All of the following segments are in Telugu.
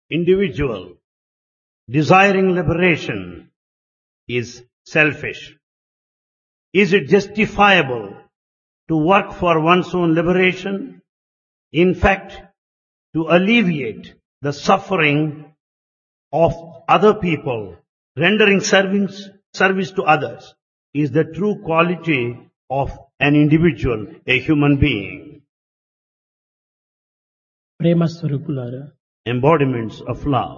individual desiring liberation is selfish? Is it justifiable to work for one's own liberation? In fact, to alleviate the suffering of other people, rendering service to others, is the true quality of an individual, a human being. ప్రేమ స్వరూపులారా, Embodiments of love.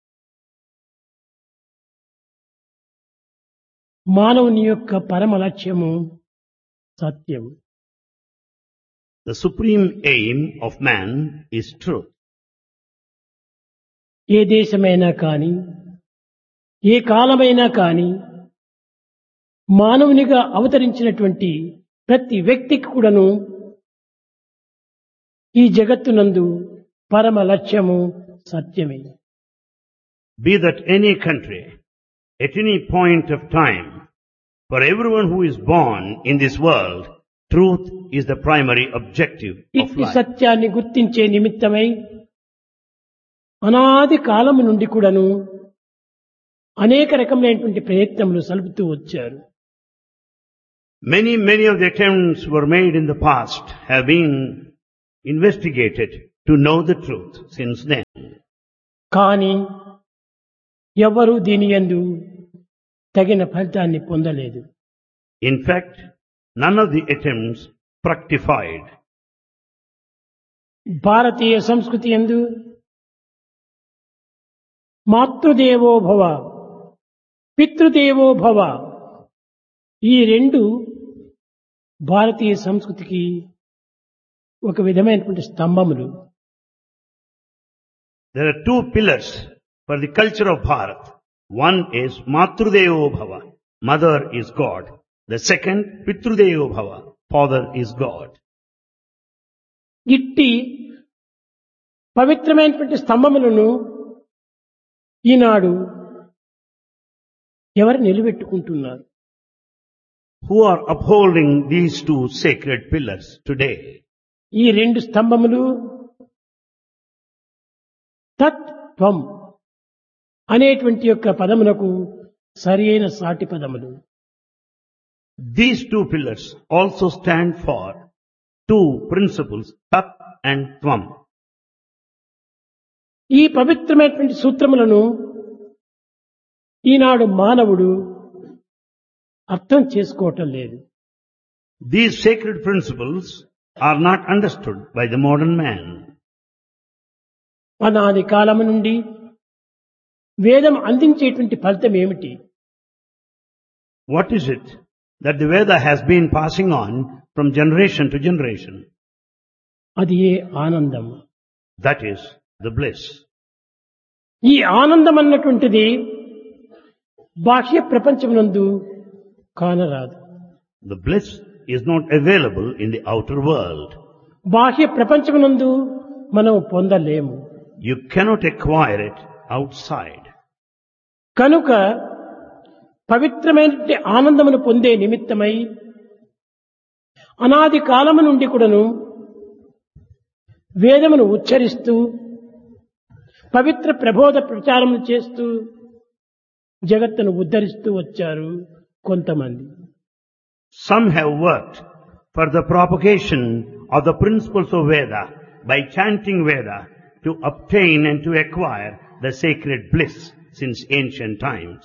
మానవుని యొక్క పరమ లక్ష్యము సత్యం. The supreme aim of man is truth. ఏ దేశమైనా కాని, ఏ కాలమైనా కాని, మానవునిగా అవతరించినటువంటి ప్రతి వ్యక్తికి కూడాను ఈ జగత్తునందు పరమ లక్ష్యము సత్యమే. Be that any country, at any point of time, for everyone who is born in this world, truth is the primary objective of ఇట్టి life. సత్యాన్ని గుర్తించే నిమిత్తమై అనాది కాలము నుండి కూడాను అనేక రకమైనటువంటి ప్రయత్నములు సలుపుతూ వచ్చారు. Many of the attempts were made in the past, have been investigated to know the truth since then. కానీ ఎవరు దీని యందు తగిన ఫలితాన్ని పొందలేదు. In fact, none of the attempts fructified. భారతీయ సంస్కృతి యందు మాతృదేవో భవ, పితృదేవో భవ, ఈ రెండు భారతీయ సంస్కృతికి ఒక విధమైనటువంటి స్తంభములు. There are two pillars for the culture of Bharat. One is Matrudevo Bhava, mother is God. The second, Pitrudevo Bhava, father is God. ఇట్టి పవిత్రమైనటువంటి స్తంభములను ఈనాడు ఎవరు నిలబెట్టుకుంటున్నారు? Who are upholding these two sacred pillars today? ఈ రెండు స్తంభములు తత్వం అనేటువంటి యొక్క పదమునకు సరి అయిన సాటి పదములు. These two pillars also stand for two principles, Tat and Tvam. ఈ పవిత్రమైనటువంటి సూత్రములను ఈనాడు మానవుడు అర్థం చేసుకోవటం లేదు. These sacred principles are not understood by the modern man. అనాది కాలము నుండి వేదం అందించేటువంటి ఫలితం ఏమిటి? What is it that the Veda has been passing on from generation to generation? అది ఏ ఆనందం. That is the bliss. ఈ ఆనందం అన్నటువంటిది బాహ్య ప్రపంచమునందు కానరాదు. The bliss is not available in the outer world. బాహ్య ప్రపంచమునందు మనం పొందలేము. You cannot acquire it outside. కనుక పవిత్రమైనటువంటి ఆనందమును పొందే నిమిత్తమై అనాది కాలము నుండి కూడాను వేదమును ఉచ్చరిస్తూ పవిత్ర ప్రబోధ ప్రచారములు చేస్తూ జగత్తును ఉద్ధరిస్తూ వచ్చారు కొంతమంది. Some have worked for the propagation of the principles of Veda by chanting Veda to obtain and to acquire the sacred bliss since ancient times.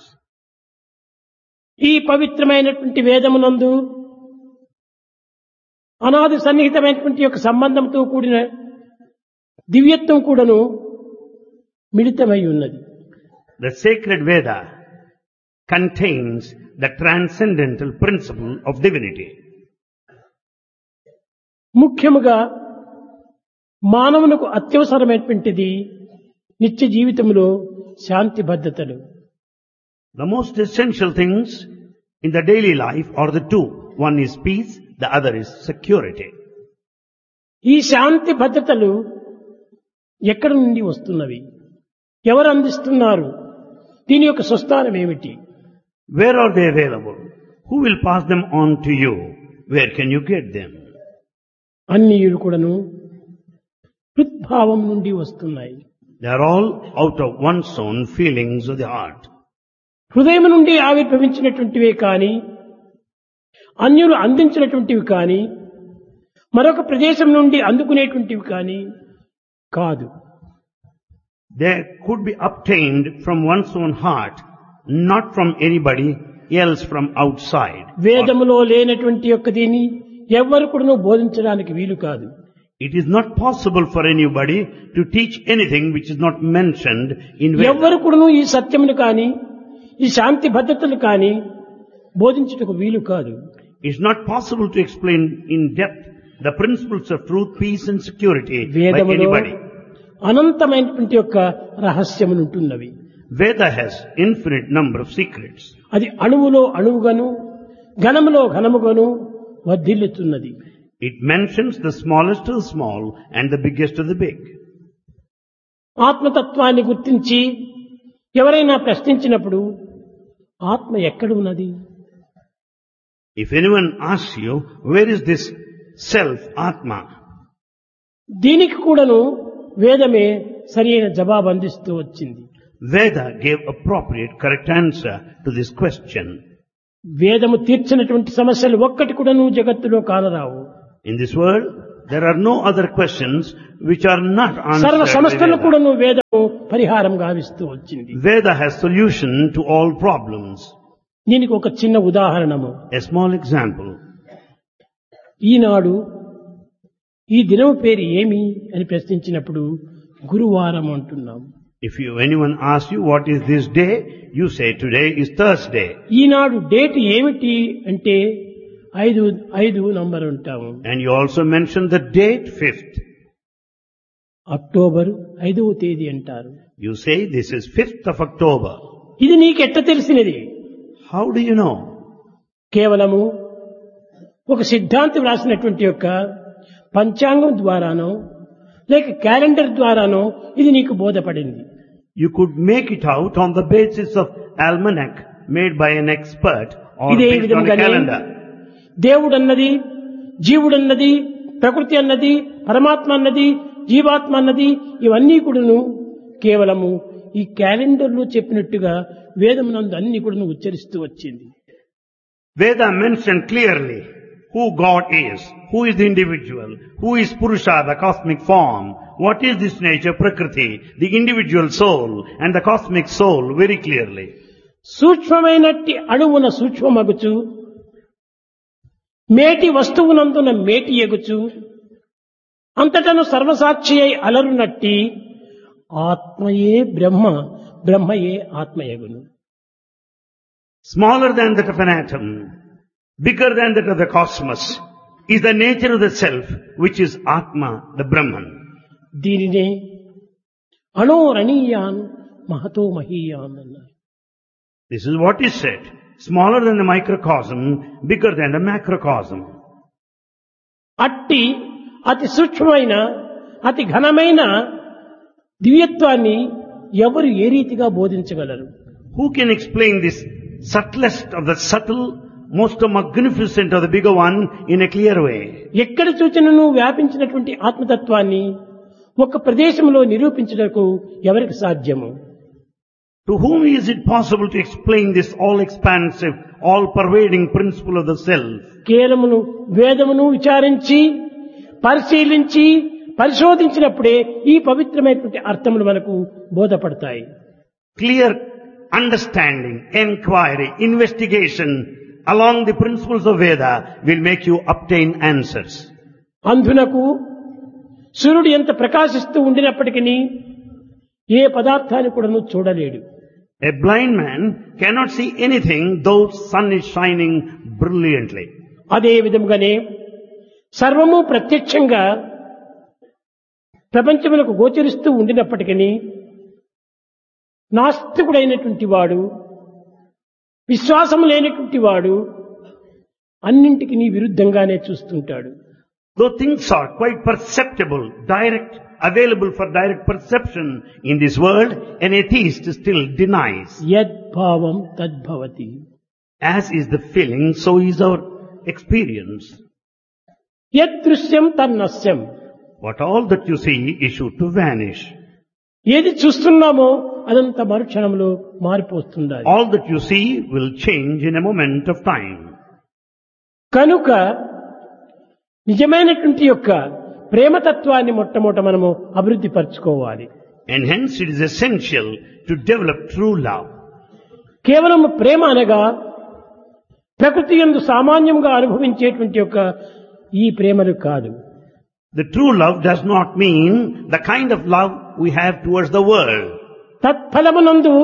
ఈ పవిత్రమైనటువంటి వేదమునందు అనాది సన్నిహితమైనటువంటి యొక్క సంబంధంతో కూడిన దివ్యత్వం కూడాను మిళితమై ఉన్నది. The sacred Veda contains the transcendental principle of divinity. ముఖ్యముగా మానవునకు అత్యవసరమైనటువంటిది నిత్య జీవితంలో శాంతి భద్రతలు. The most essential things in the daily life are the two. One is peace, the other is security. ఈ శాంతి భద్రతలు ఎక్కడి నుండి వస్తున్నవి? ఎవరు అందిస్తున్నారు? దీని యొక్క స్వస్థానం ఏమిటి? Where are they available? Who will pass them on to you? Where can you get them? అన్నియులు కూడాను హృద్భావం నుండి వస్తున్నాయి. They are all out of one's own feelings of the heart. హృదయం నుండి ఆవిర్భవించినటువంటివే కాని అన్యులు అందించినటువంటివి కాని మరొక ప్రదేశం నుండి అందుకునేటువంటివి కాని కాదు. They could be obtained from one's own heart, not from anybody else from outside. వేదములో లేనటువంటి యొక్క దీన్ని ఎవ్వరు కూడా బోధించడానికి వీలు కాదు. It is not possible for anybody to teach anything which is not mentioned in Vedas. ఎవ్వరు కూడా ఈ సత్యమును కాని ఈ శాంతి భద్రతలు కాని బోధించుటకు వీలు కాదు. It's not possible to explain in depth the principles of truth, peace and security by వేదములో anybody. అనంతమైనటువంటి యొక్క రహస్యములు ఉంటున్నవి. Veda has infinite number of secrets. అది అణువులో అణువుగాను ఘనములో ఘనముగాను వర్ధిల్లుతున్నది. It mentions the smallest of the small and the biggest of the big. ఆత్మతత్వాన్ని గుర్తించి ఎవరైనా ప్రశ్నించినప్పుడు ఆత్మ ఎక్కడ ఉన్నది? If anyone asks you, where is this self, Atma? దీనికి కూడాను వేదమే సరైన జవాబు అందిస్తూ వచ్చింది. Veda gave appropriate, correct answer to this question. వేదము తీర్చినటువంటి సమస్యలు ఒక్కటి కూడాను జగత్తులో కానరావు. In this world, there are no other questions which are not answered సర్వ by సమస్యలు Veda. కూడాను వేదము పరిహారం గావిస్తూ వచ్చింది. Veda has solution to all problems. దీనికి ఒక చిన్న ఉదాహరణము. A small example. ఈనాడు ఈ దినము పేరు ఏమి అని ప్రశ్నించినప్పుడు గురువారం అంటున్నాం. If anyone asks you what is this day, you say today is Thursday. Eenadu date ఏమిటి అంటే 5 నంబర్ ఉంటాము. And you also mention the date 5th. October 5వ తేదీ అంటారు. You say this is 5th of October. ఇది నీకెట్ట తెలిసినది? How do you know? కేవలము ఒక సిద్ధాంతి వ్రాసినటువంటి యొక్క పంచాంగం ద్వారానో లేక క్యాలెండర్ ద్వారానో ఇది నీకు బోధపడింది. You could make it out on the basis of almanac made by an expert or ఇదే based on a విధంగానే calendar. దేవుడన్నది జీవుడన్నది ప్రకృతి అన్నది పరమాత్మ అన్నది జీవాత్మ అన్నది ఇవన్నీ కూడాను కేవలము ఈ క్యాలెండర్లో చెప్పినట్టుగా వేదమునందు అన్ని కూడాను ఉచ్చరిస్తూ వచ్చింది. Veda mentioned clearly who God is, who is the individual, who is Purusha, the cosmic form, what is this nature, Prakriti, the individual soul and the cosmic soul very clearly. సూక్ష్మమైనట్టి అణువున సూక్ష్మమగుచు మేటి వస్తువునందున మేటి ఎగుచు అంతటను సర్వసాక్షి అయి అలరునట్టి ఆత్మయే బ్రహ్మ బ్రహ్మయే ఆత్మయగును. Smaller than that of an atom, bigger than that of the cosmos, is the nature of the self, which is Atma, the Brahman. దీనినే అణోరణీయాన్ మహతో మహీయాన్ అన్నారు. This is what is said. Smaller than the microcosm, bigger than the macrocosm. అట్టి అతి సూక్ష్మమైన అతి ఘనమైన దివ్యత్వాన్ని ఎవరు ఏ రీతిగా బోధించగలరు? Who can explain this subtlest of the subtle, most magnificent of the bigger one in a clear way? ఎక్కడ చూచినను వ్యాపించినటువంటి ఆత్మతత్వాన్ని ఒక ప్రదేశంలో నిరూపించుటకు ఎవరికి సాధ్యము? To whom is it possible to explain this all-expansive, all-pervading principle of the self? కేవలమును వేదమును విచారించి పరిశీలించి పరిశోధించినప్పుడే ఈ పవిత్రమైనటువంటి అర్థములు మనకు బోధపడతాయి. Clear understanding, inquiry, investigation along the principles of Veda will make you obtain answers. అంధునకు సూర్యుడు ఎంత ప్రకాశిస్తూ ఉండినప్పటికీ ఏ పదార్థాన్ని కూడా చూడలేడు. A blind man cannot see anything though sun is shining brilliantly. అదే విధముగానే సర్వము ప్రత్యక్షంగా ప్రపంచములకు గోచరిస్తూ ఉండినప్పటికీ నాస్తికుడైనటువంటి వాడు విశ్వాసము లేనటువంటి వాడు అన్నింటికి విరుద్ధంగానే చూస్తుంటాడు. Though things are quite perceptible, direct, available for direct perception in this world, an atheist still denies. యద్భావం తద్భవతి. As is the feeling, so is our experience. యదృశ్యం తన్నశ్యం. What all that you see is sure to vanish. ఏది చూస్తున్నామో అదంతా మరుక్షణంలో మారిపోతుంది. All that you see will change in a moment of time. కనుక నిజమైనటువంటి యొక్క ప్రేమతత్వాన్ని మొట్టమొదట మనము అభివృద్ధి పరచుకోవాలి. And hence it is essential to develop true love. కేవలం ప్రేమ అనగా ప్రకృతి యందు సామాన్యంగా అనుభవించేటువంటి యొక్క ఈ ప్రేమలు కాదు. The true love does not mean the kind of love we have towards the world. తత్ఫలమునందు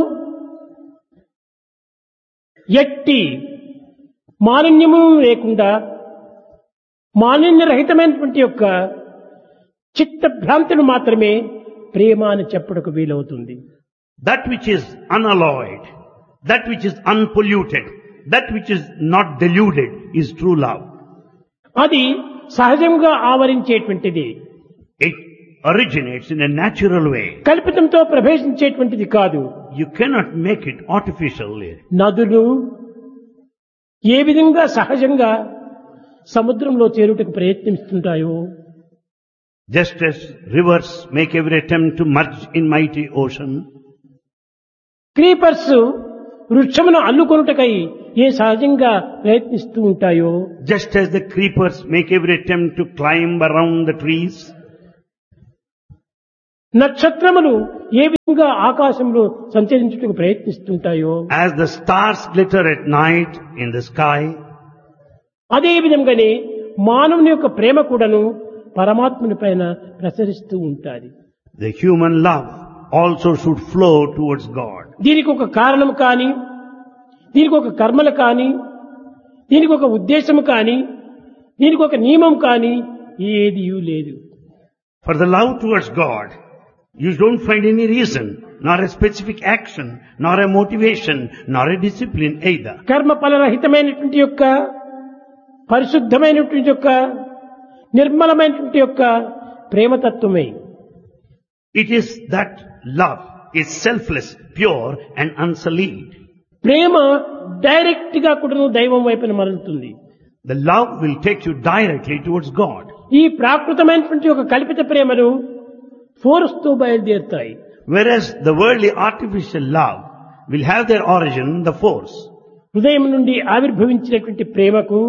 ఎట్టి మాలిన్యము లేకుండా మాలిన్యరహితమైనటువంటి యొక్క చిత్త భ్రాంతులు మాత్రమే ప్రేమ అని చెప్పుటకు వీలవుతుంది. That which is unalloyed, that which is unpolluted, that which is not deluded is true love. అది సహజంగా ఆవరించేటువంటిది. It originates in a natural way. కల్పితంతో ప్రవేశించేటువంటిది కాదు. You cannot make it artificially. నదులు ఏ విధంగా సహజంగా సముద్రంలో చేరుటకు ప్రయత్నిస్తుంటాయో, Just as rivers make every attempt to merge in mighty ocean, creepers వృక్షమును అల్లుకొనుటకై ఏ సహజంగా ప్రయత్నిస్తూ ఉంటాయో, just as the creepers make every attempt to climb around the trees, నక్షత్రములు ఏ విధంగా ఆకాశంలో సంచరించుటకు ప్రయత్నిస్తుంటాయో, as the stars glitter at night in the sky, అదే విధంగానే మానవుని యొక్క ప్రేమ కూడాను పరమాత్ముని పైన ప్రసరిస్తూ ఉంటాది. the human love also should flow towards God. దీనికి ఒక కారణం కానీ, దీనికి ఒక కర్మలు కానీ, దీనికి ఒక ఉద్దేశం కానీ, దీనికి ఒక నియమం కానీ ఏది లేదు. For the love towards God, you don't find any reason, nor a specific action, nor a motivation, nor a discipline either. కర్మ ఫలరహితమైనటువంటి యొక్క పరిశుద్ధమైనటువంటి యొక్క నిర్మలమైనటువంటి యొక్క ప్రేమతత్వమే. It is that love is selfless, pure and unsullied. Prema direct గా కూడా దైవం వైపున మరలుతుంది. The love will take you directly towards God. ఈ ప్రాకృతమైనటువంటి ఒక కల్పిత ప్రేమలు ఫోర్స్ తో బయలుదేరుతాయి. Whereas the worldly artificial love will have their origin in the force. హృదయం నుండి ఆవిర్భవించినటువంటి ప్రేమకు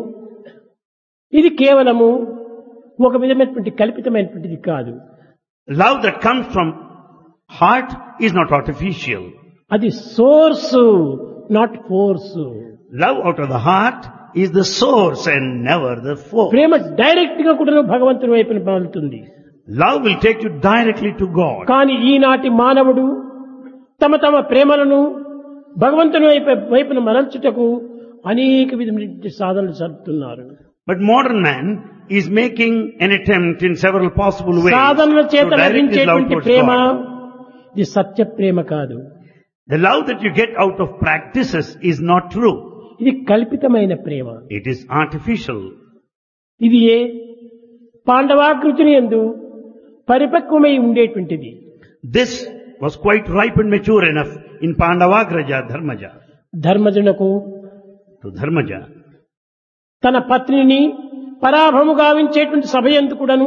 ఇది కేవలము ఒక విధమైనటువంటి కల్పితమైనటువంటిది కాదు. Love that comes from heart is not artificial. అది source, not force. Love out of the heart is the source and never the force. Prema direct గా కూడా భగవంతుని వైపున మరలుతుంది. Love will take you directly to God. కానీ ఈనాటి మానవుడు తమ తమ ప్రేమలను భగవంతుని వైపున మరల్చుటకు అనేక విధమైనటువంటి సాధనలు జరుపుతున్నారు. But modern man is making an attempt in several possible ways సాధనల to చేత direct his love లభించేటువంటి towards ప్రేమ God. ఇది సత్య ప్రేమ కాదు. The love that you get out of practices is not true. ఇది కల్పితమైన ప్రేమ. It is artificial. ఇది ఏ పాండవాకృతిని యందు పరిపక్వమై ఉండేటువంటిది. This was quite ripe and mature enough in Pandavagraja Dharmaja. ధర్మజునకు To Dharmaja, తన పత్నిని పరాభము గావించేటువంటి సభయందు కూడాను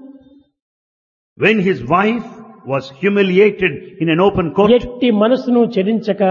when his wife was humiliated in an open court, ఎట్టి మనసును చెలించక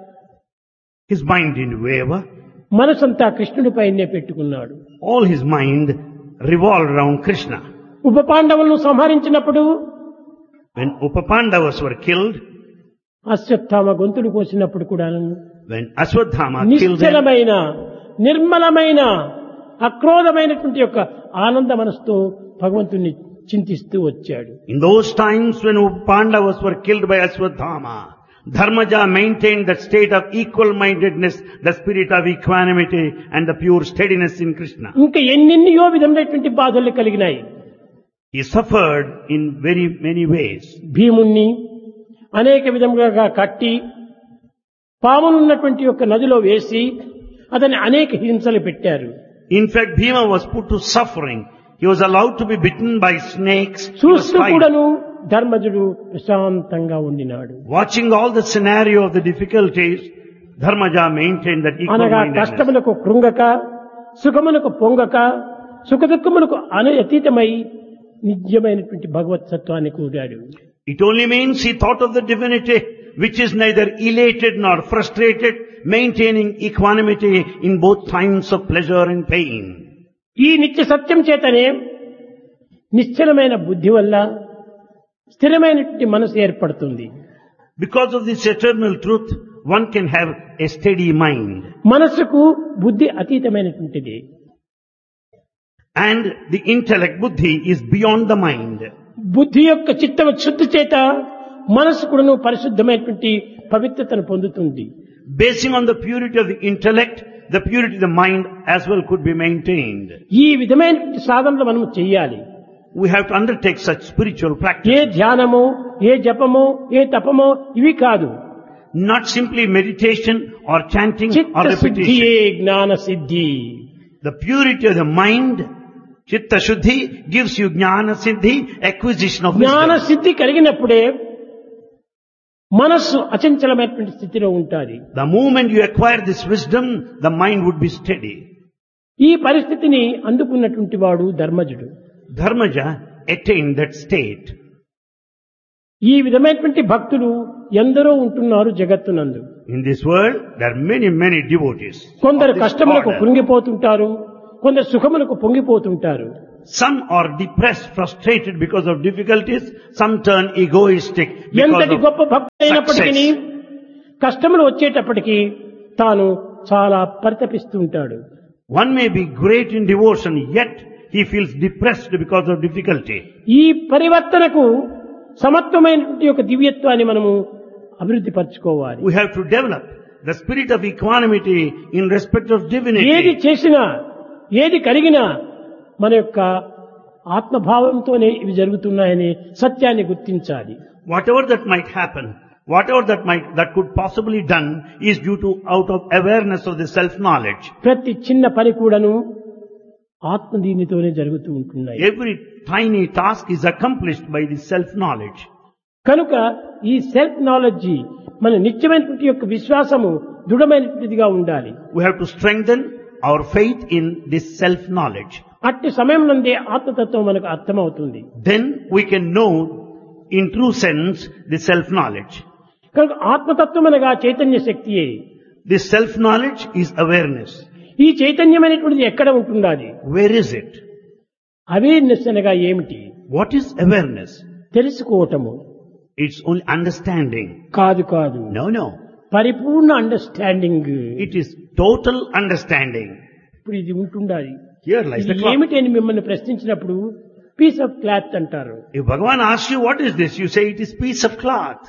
his mind didn't waver. మనసంతా కృష్ణుడి పైనే పెట్టుకున్నాడు. All his mind revolved around Krishna. ఉప పాండవులను సంహరించినప్పుడు When Upapandavas were killed, Ashwatthama గొంతులు కోసినప్పుడు కూడా when Aswadhama killed them, నిశ్చలమైన నిర్మలమైన అక్రోధమైనటువంటి యొక్క ఆనంద మనసుతో భగవంతుని చింతిస్తూ వచ్చాడు. in those times when Upapandavas were killed by Aswadhama, Dharmaja maintained that state of equal-mindedness, the spirit of equanimity and the pure steadiness in Krishna. ఇంకా ఎన్నెన్నో విధమైనటువంటి బాధలు కలిగినాయి. He suffered in very many ways. భీముణ్ణి అనేక విధములుగా కట్టి పామునున్నటువంటి యొక్క నదిలో వేసి అతన్ని అనేక హింసలు పెట్టారు. In fact, Bhima was put to suffering. He was allowed to be bitten by snakes. He was చూస్తూ fried. కూడాను ధర్మజుడు ప్రశాంతంగా ఉండినాడు. Watching all the scenario of the difficulties, Dharmaja maintained that అనగా equal-mindedness. కష్టములకు కృంగక, సుఖమునకు పొంగక, సుఖదుఖములకు అతీతమై నిజమైనటువంటి భగవత్ సత్వాన్ని కూడాడు. It only means he thought of the divinity which is neither elated nor frustrated, maintaining equanimity in both times of pleasure and pain. ఈ నిత్య సత్యం చేతనే నిశ్చలమైన బుద్ధి వల్ల స్థిరమైనటువంటి మనసు ఏర్పడుతుంది. Because of this eternal truth, one can have a steady mind. మనసుకు బుద్ధి అతీతమైనటువంటిది. And the intellect, buddhi, is beyond the mind. బుద్ధి యొక్క చిత్త శుద్ధి చేత మనసు కూడాను పరిశుద్ధమైనటువంటి పవిత్రతను పొందుతుంది. Basing on the purity of the intellect, the purity of the mind as well could be maintained. ఈ విధమైన సాధనలు మనం చెయ్యాలి. We have to undertake such spiritual practice. ఏ ధ్యానమో, ఏ జపమో, ఏ తపమో ఇవి కాదు. Not simply meditation or chanting or చిత్త శుద్ధియే repetition. జ్ఞాన సిద్ధి. The purity of the mind, chitta shuddhi, gives you jnana siddhi, acquisition of జ్ఞాన wisdom. సిద్ధి కలిగినప్పుడే మనస్సు అచంచలమైనటువంటి స్థితిలో ఉంటుంది. The moment you acquire this wisdom, the mind would be steady. ఈ పరిస్థితిని అందుకున్నటువంటి వాడు ధర్మజుడు. Dharmaja attained that state. ఈ విధమైనటువంటి భక్తులు ఎందరో ఉంటున్నారు జగత్తునందు. In this world, there are many, many devotees. కొందరు of this కష్టములకు order. కృంగిపోతుంటారు, కొందరు సుఖములకు పొంగిపోతుంటారు. Some are depressed, frustrated because of difficulties. Some turn egoistic ఎంతటి because గొప్ప of భక్తి అయినప్పటికీ success. కష్టములు వచ్చేటప్పటికీ తాను చాలా పరితపిస్తూ ఉంటాడు. One may be great in devotion, yet he feels depressed because of difficulty. ఈ పరివర్తనకు సమత్వమైనటువంటి ఒక దివ్యత్వాన్ని మనము అభివృద్ధి పరచుకోవాలి. We have to develop the spirit of equanimity in respect of ఏది divinity. చేసినా, ఏది కలిగినా మన యొక్క ఆత్మభావంతోనే ఇవి జరుగుతున్నాయని సత్యాన్ని గుర్తించాలి. Whatever that might happen, whatever that could possibly done is due to out of awareness of the self-knowledge. ప్రతి చిన్న పని కూడాను ఆత్మ దీనితోనే జరుగుతూ ఉంటున్నాయి. Every tiny task is accomplished by the self-knowledge. కనుక ఈ సెల్ఫ్ నాలెడ్జి మన నిత్యమైనటువంటి యొక్క విశ్వాసము దృఢమైనటువంటిదిగా ఉండాలి. We have to strengthen our faith in this self-knowledge. అట్టి సమయం నందే ఆత్మతత్వం మనకు అర్థమవుతుంది. Then we can know in true sense the self-knowledge. కనుక ఆత్మతత్వం అనగా Chaitanya శక్తియే. This self-knowledge is awareness. ఈ చైతన్యమైనటువంటిది ఎక్కడ ఉంటున్నది? Where is it? అవేర్నెస్ అనగా ఏమిటి? What is awareness? తెలుసుకోవటము It's only understanding. కాదు కాదు, No. పరిపూర్ణ understanding. It is total understanding. ఇప్పుడు ఇది ఉంటుండాలి. Here lies ఇది the cloth. ఏమిటి అని మిమ్మల్ని ప్రశ్నించినప్పుడు పీస్ ఆఫ్ క్లాత్ అంటారు. If Bhagavan asks you what is this, you say it is piece of cloth.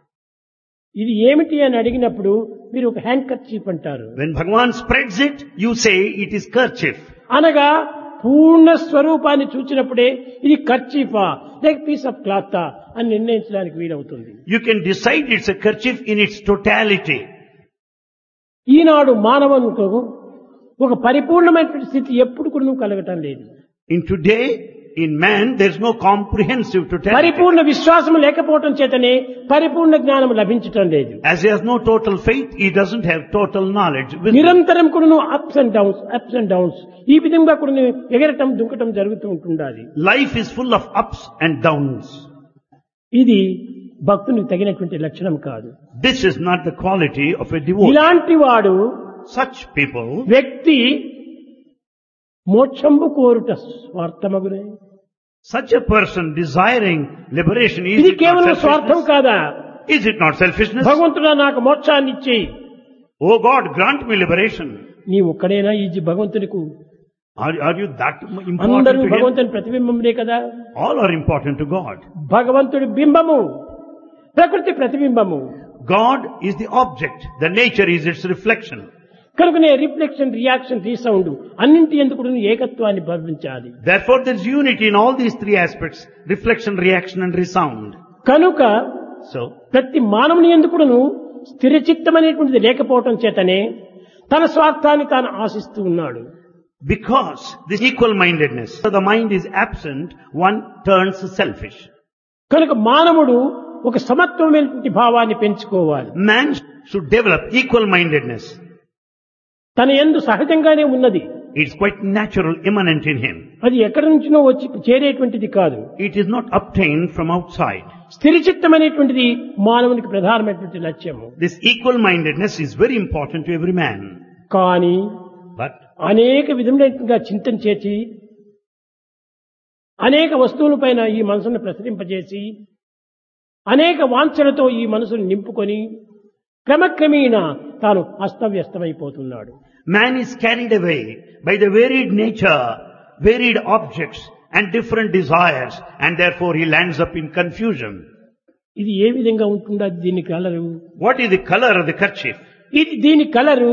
ఇది ఏమిటి అని అడిగినప్పుడు మీరు ఒక హ్యాండ్ కర్చీఫ్ అంటారు. When Bhagavan spreads it, you say it is kerchief. అనగా పూర్ణ స్వరూపాన్ని చూచినప్పుడే ఇది కర్చీఫా లేక పీస్ ఆఫ్ క్లాత్ అని నిర్ణయించడానికి వీలవుతుంది. You can decide it's a kerchief in its totality. ఈనాడు మానవునికి ఒక పరిపూర్ణమైనటువంటి స్థితి ఎప్పుడు కూడా కలగటం లేదు. In today, in man, there's no comprehensive totality. పరిపూర్ణ విశ్వాసం లేకపోవటం చేతనే పరిపూర్ణ జ్ఞానం లభించటం లేదు. As he has no total faith, he doesn't have total knowledge. Wisdom. నిరంతరం కూడా అప్స్ అండ్ డౌన్స్ ఈ విధంగా కూడా ఎగరటం దుంకటం జరుగుతూ ఉంటుండాలి. Life is full of ups and downs. ఇది భక్తునికి తగినటువంటి లక్షణం కాదు. This is not the quality of a devotee. ఇలాంటి వాడు Such people, వ్యక్తి మోక్షంబు కోరుట స్వార్థమగునే. such a person desiring liberation, is ఇది it not కేవలం స్వార్థం selfishness? కాదా? Is it not selfishness? భగవంతుడా నాకు మోక్షాన్ని ఇచ్చి, Oh God, grant me liberation. నీ ఒక్కడైనా ఈ భగవంతునికి Are you that important అందరూ to him? భగవంతుని ప్రతిబింబములే కదా. All are important to God. భగవంతుడి బింబము, ప్రకృతి ప్రతిబింబము. God is the object. The nature is its reflection. కనుకనే రిఫ్లెక్షన్, రియాక్షన్, రీసౌండ్ అన్నింటి ఎందుకు ఏకత్వాన్ని భావించాలి. Therefore there is unity in all these three aspects: reflection, reaction and resound. కనుక So, ప్రతి మానవుని ఎందుకును స్థిరచిత్తమనేటువంటిది లేకపోవటం చేతనే తన స్వార్థాన్ని తాను ఆశిస్తూ ఉన్నాడు. because this equal-mindedness, so the mind is absent, one turns selfish. కనుక మానవుడు ఒక సమత్వమైనటువంటి భావాన్ని పెంచుకోవాలి. Man should develop equal-mindedness. తన యందు సహజంగానే ఉన్నది. It's quite natural, immanent in him. అది ఎక్కడి నుంచినో వచ్చి చేరేటువంటిది కాదు. It is not obtained from outside. స్థిరచిత్తమైనటువంటిది మానవునికి ప్రధానమైనటువంటి లక్ష్యము. This equal-mindedness is very important to every man. కానీ But అనేక విధములైనట్టుగా చింతన చేసి అనేక వస్తువులపైన ఈ మనసును ప్రసరింపజేసి అనేక వాంఛలతో ఈ మనసును నింపుకొని క్రమక్రమేణా తాను అస్తవ్యస్తమైపోతున్నాడు. man is carried away by the varied nature, varied objects and different desires, and therefore he lands up in confusion. ఇది ఏ విధంగా ఉంటుందో దీని colour, What is the color of the kerchief? ఇది దీని colour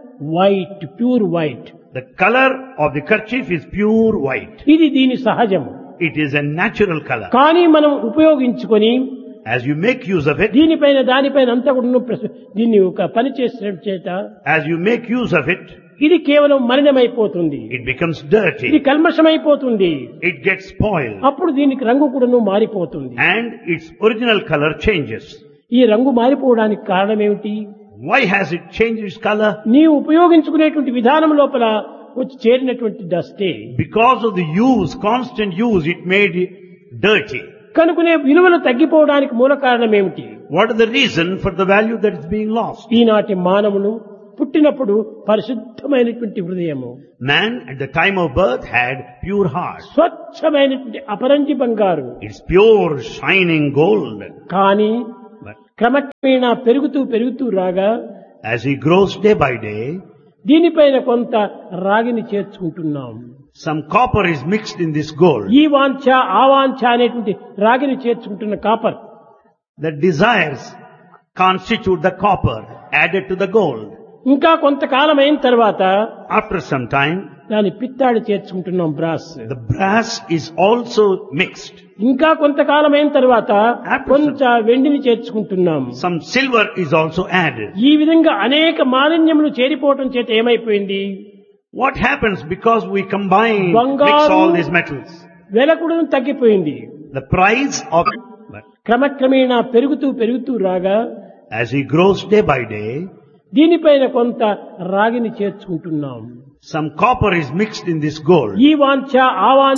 white, pure white. The color of the kerchief is pure white. ఇది దీని సహజము. It is a natural color. కానీ మనం ఉపయోగించుకొని As you make use of it, దీనిపైన దానిపైన అంతా కూడా దీన్ని ఒక పని చేసిన చేత as you make use of it, ఇది కేవలం మలినమైపోతుంది, it becomes ఇది dirty. కల్మషమైపోతుంది. It gets spoiled. అప్పుడు దీనికి రంగు కూడాను మారిపోతుంది. And its original color changes. ఈ రంగు మారిపోవడానికి కారణం ఏమిటి? Why has it changed its color? నీవు ఉపయోగించుకునేటువంటి విధానం లోపల వచ్చి చేరినటువంటి డస్టే. Because of the use, constant use, it made it dirty. కనుకనే విలువలు తగ్గిపోవడానికి మూల కారణం ఏమిటి? What is the reason for the value that is being lost? ఈనాటి మానవులు పుట్టినప్పుడు పరిశుద్ధమైనటువంటి హృదయము, Man at the time of birth had pure heart. స్వచ్ఛమైనటువంటి అపరంజి బంగారు. It's pure shining gold. కానీ But క్రమక్రమేణా పెరుగుతూ రాగా as he grows day by day, దీనిపైన కొంత రాగిని చేర్చుకుంటున్నాం. some copper is mixed in this gold. ఈ వాంఛ ఆ వాంఛ అనేటువంటి రాగిని చేర్చుకుంటున్న copper The desires constitute the copper added to the gold. ఇంకా కొంతకాలం అయిన తర్వాత After some time, దాని పిత్తాడి చేర్చుకుంటున్నాం, brass. the brass is also mixed. ఇంకా కొంతకాలం అయిన తర్వాత కొంచెం వెండిని చేర్చుకుంటున్నాం. Some silver is also added. ఈ విధంగా అనేక మాలిన్యములు చేరిపోవటం చేత ఏమైపోయింది? What happens because we combine, mix బంగారు all these metals? వెల కూడా తగ్గిపోయింది. The price of, క్రమక్రమేణా పెరుగుతూ రాగా as he grows day by day, దీనిపైన కొంత రాగిని చేర్చుకుంటున్నాం. some copper is mixed in this gold. ఈ వాంఛ ఆ వాంఛ